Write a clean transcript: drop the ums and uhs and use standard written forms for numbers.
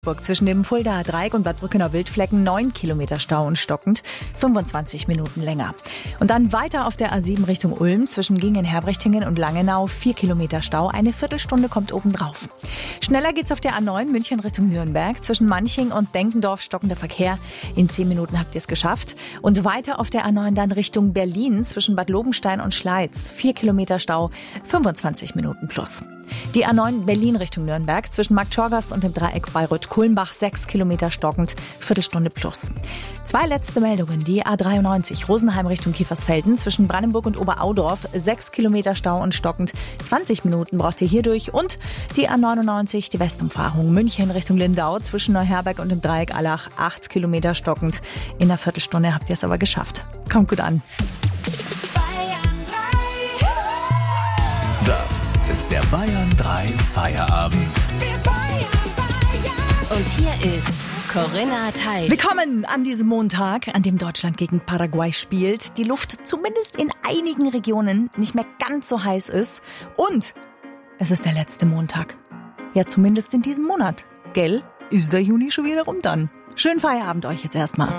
Zwischen dem Fuldaer Dreieck und Bad Brückener Wildflecken 9 Kilometer Stau und stockend, 25 Minuten länger. Und dann weiter auf der A7 Richtung Ulm zwischen Gingen-Herbrechtingen und Langenau 4 Kilometer Stau, eine Viertelstunde kommt obendrauf. Schneller geht's auf der A9 München Richtung Nürnberg, zwischen Manching und Denkendorf stockender Verkehr. In 10 Minuten habt ihr es geschafft. Und weiter auf der A9 dann Richtung Berlin zwischen Bad Lobenstein und Schleiz, 4 Kilometer Stau, 25 Minuten plus. Die A9 Berlin Richtung Nürnberg zwischen Marktschorgast und dem Dreieck Bayreuth-Kulmbach 6 Kilometer stockend, Viertelstunde plus. 2 letzte Meldungen. Die A93 Rosenheim Richtung Kiefersfelden zwischen Brandenburg und Oberaudorf 6 Kilometer Stau und stockend, 20 Minuten braucht ihr hier durch. Und die A99 die Westumfahrung München Richtung Lindau zwischen Neuherberg und dem Dreieck Allach 8 Kilometer stockend. In einer Viertelstunde habt ihr es aber geschafft. Kommt gut an. Das ist der Bayern 3 Feierabend. Und hier ist Corinna Teil. Willkommen an diesem Montag, an dem Deutschland gegen Paraguay spielt. Die Luft zumindest in einigen Regionen nicht mehr ganz so heiß ist. Und es ist der letzte Montag. Ja, zumindest in diesem Monat. Gell? Ist der Juni schon wieder rum dann. Schönen Feierabend euch jetzt erstmal.